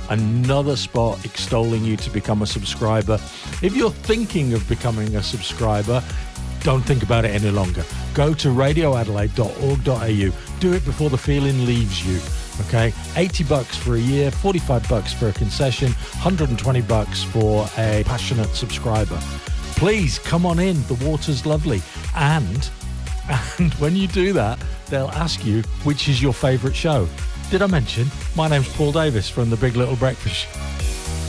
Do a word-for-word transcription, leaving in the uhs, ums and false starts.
another spot extolling you to become a subscriber. If you're thinking of becoming a subscriber, don't think about it any longer. Go to radio adelaide dot org dot a u. Do it before the feeling leaves you. Okay, eighty bucks for a year, forty-five bucks for a concession, one hundred twenty bucks for a passionate subscriber. Please come on in. The water's lovely. And and when you do that, they'll ask you which is your favorite show. Did I mention my name's Paul Davis from The Big Little Breakfast Show?